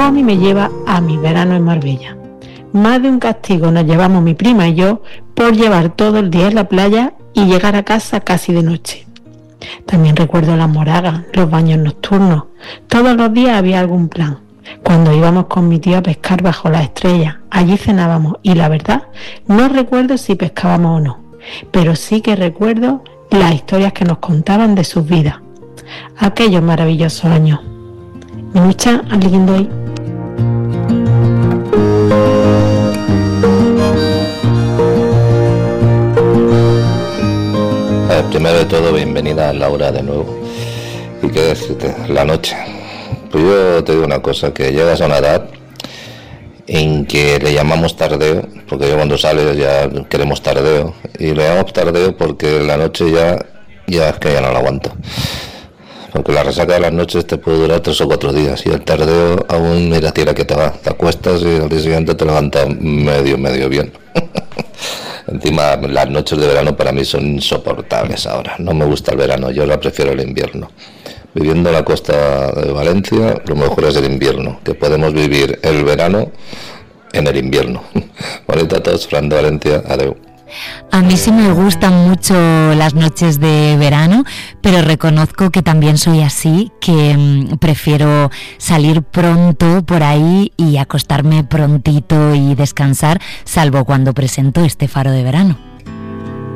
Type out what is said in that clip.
come y me lleva a mi verano en Marbella. Más de un castigo nos llevamos mi prima y yo por llevar todo el día en la playa y llegar a casa casi de noche. También recuerdo las moragas, los baños nocturnos. Todos los días había algún plan. Cuando íbamos con mi tío a pescar bajo las estrellas, allí cenábamos y la verdad no recuerdo si pescábamos o no, pero sí que recuerdo las historias que nos contaban de sus vidas. Aquellos maravillosos años. ¿Me escucha alguien de ahí? Primero de todo, bienvenida Laura de nuevo. ¿Y qué decirte? La noche. Pues yo te digo una cosa, que llegas a una edad en que le llamamos tardeo, porque yo cuando sales ya queremos tardeo, y le llamamos tardeo porque la noche ya es que ya no la aguanto. Porque la resaca de las noches te puede durar 3 o 4 días, y el tardeo aún mira tira que te va, te acuestas y al día siguiente te levantas medio bien. Encima las noches de verano para mí son insoportables ahora, no me gusta el verano, yo la prefiero el invierno. Viviendo en la costa de Valencia, lo mejor es el invierno, que podemos vivir el verano en el invierno. Bonita a todos, Fran de Valencia, adeu. A mí sí me gustan mucho las noches de verano, pero reconozco que también soy así, que prefiero salir pronto por ahí y acostarme prontito y descansar, salvo cuando presento este Faro de Verano.